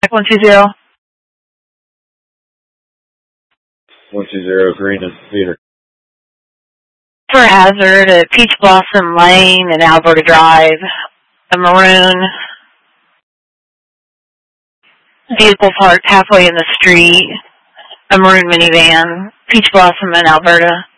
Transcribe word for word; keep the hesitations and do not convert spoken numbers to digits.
Mike one two zero. one two zero, green is Peter. For hazard at Peach Blossom Lane and Alberta Drive, a maroon vehicle parked halfway in the street, a maroon minivan, Peach Blossom in Alberta.